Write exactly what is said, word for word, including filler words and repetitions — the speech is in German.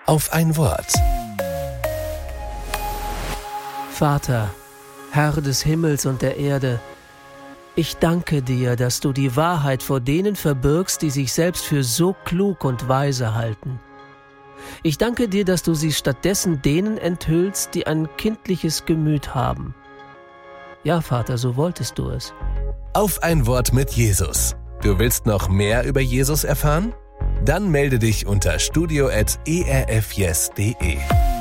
auf ein Wort. Vater, Herr des Himmels und der Erde, ich danke dir, dass du die Wahrheit vor denen verbirgst, die sich selbst für so klug und weise halten. Ich danke dir, dass du sie stattdessen denen enthüllst, die ein kindliches Gemüt haben. Ja, Vater, so wolltest du es. Auf ein Wort mit Jesus. Du willst noch mehr über Jesus erfahren? Dann melde dich unter studio at e r f yes punkt d e.